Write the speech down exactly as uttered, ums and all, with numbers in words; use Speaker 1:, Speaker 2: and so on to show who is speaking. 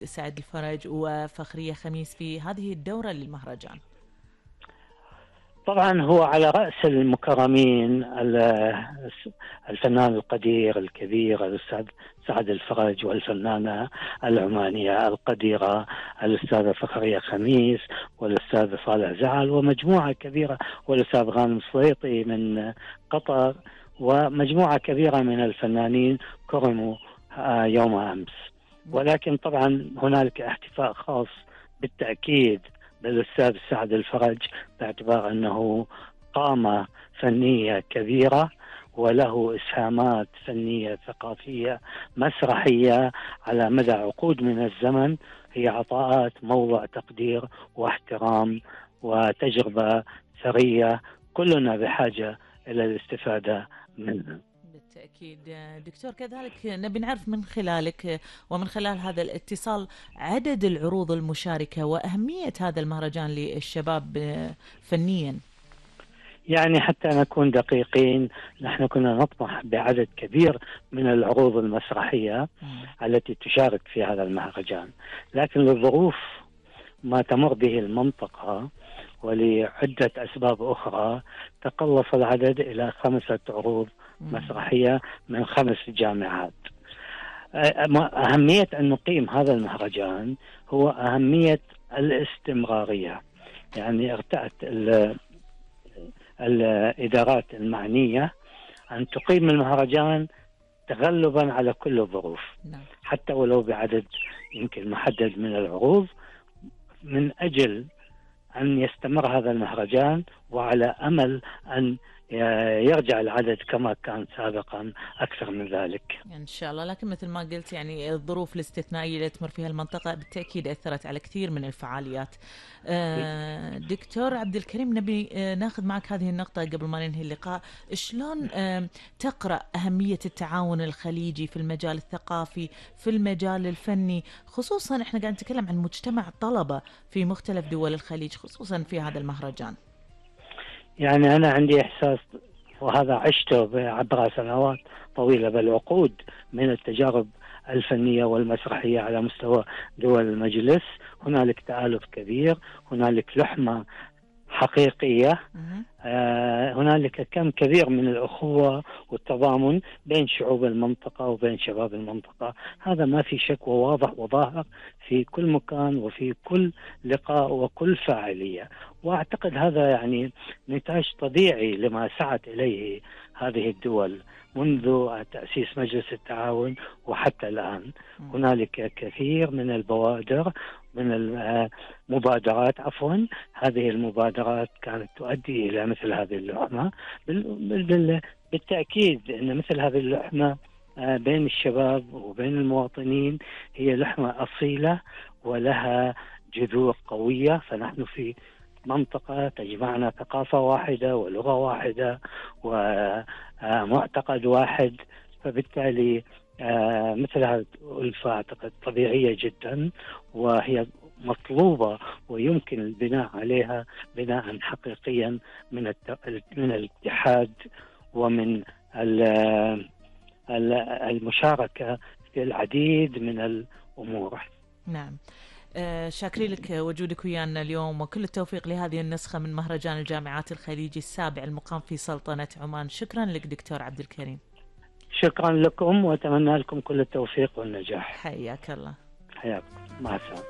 Speaker 1: سعد الفرج وفخرية خميس في هذه الدورة للمهرجان؟
Speaker 2: طبعا هو على رأس المكرمين الفنان القدير الكبير الأستاذ سعد الفرج، والفنانة العمانية القديرة الأستاذة فخرية خميس، والأستاذ صالح زعل، ومجموعة كبيرة، والأستاذ غانم سويطي من قطر، ومجموعة كبيرة من الفنانين كرموا يوم أمس. ولكن طبعا هنالك احتفاء خاص بالتأكيد بالأستاذ سعد الفرج، باعتبار أنه قامة فنية كبيرة وله إسهامات فنية ثقافية مسرحية على مدى عقود من الزمن، هي عطاءات موضع تقدير واحترام وتجربة ثرية كلنا بحاجة إلى الاستفادة منها.
Speaker 1: بالتأكيد دكتور، كذلك نبي نعرف من خلالك ومن خلال هذا الاتصال عدد العروض المشاركة وأهمية هذا المهرجان للشباب فنيا.
Speaker 2: يعني حتى نكون دقيقين، نحن كنا نطمح بعدد كبير من العروض المسرحية التي تشارك في هذا المهرجان، لكن للظروف ما تمر به المنطقة ولعدة أسباب أخرى تقلص العدد إلى خمسة عروض مسرحية من خمس جامعات. أهمية أن نقيم هذا المهرجان هو أهمية الاستمرارية، يعني ارتأت الإدارات المعنية أن تقيم المهرجان تغلبا على كل الظروف، حتى ولو بعدد يمكن محدد من العروض، من أجل أن يستمر هذا المهرجان، وعلى أمل أن يرجع العدد كما كان سابقا أكثر من ذلك
Speaker 1: إن شاء الله. لكن مثل ما قلت يعني الظروف الاستثنائية اللي تمر فيها المنطقة بالتأكيد أثرت على كثير من الفعاليات. دكتور عبد الكريم، نبي ناخذ معك هذه النقطة قبل ما ننهي اللقاء. شلون تقرأ أهمية التعاون الخليجي في المجال الثقافي في المجال الفني، خصوصا احنا قاعد نتكلم عن مجتمع طلبة في مختلف دول الخليج خصوصا في هذا المهرجان؟
Speaker 2: يعني أنا عندي إحساس، وهذا عشته عبر سنوات طويلة بل عقود من التجارب الفنية والمسرحية على مستوى دول المجلس، هنالك تآلف كبير، هنالك لحمة حقيقية، آه هنالك كم كبير من الأخوة والتضامن بين شعوب المنطقة وبين شباب المنطقة. هذا ما في شك وواضح وظاهر في كل مكان وفي كل لقاء وكل فاعلية، وأعتقد هذا يعني نتاج طبيعي لما سعت إليه هذه الدول منذ تأسيس مجلس التعاون وحتى الآن. هنالك كثير من البوادر من المبادرات عفوا هذه المبادرات كانت تؤدي إلى مثل هذه اللحمة. بالتأكيد أن مثل هذه اللحمة بين الشباب وبين المواطنين هي لحمة أصيلة ولها جذور قوية، فنحن في منطقة تجمعنا ثقافة واحدة ولغة واحدة ومعتقد واحد، فبالتالي مثل هذه الألفة أعتقد طبيعية جدا وهي مطلوبة، ويمكن البناء عليها بناء حقيقيا من من الاتحاد ومن المشاركة في العديد من الأمور.
Speaker 1: نعم، شاكرين لك وجودك ويانا اليوم، وكل التوفيق لهذه النسخة من مهرجان الجامعات الخليجي السابع المقام في سلطنة عمان. شكرا لك دكتور عبد الكريم.
Speaker 2: شكرا لكم وأتمنى لكم كل التوفيق والنجاح.
Speaker 1: حياك الله.
Speaker 2: حياكم، مع السلامة.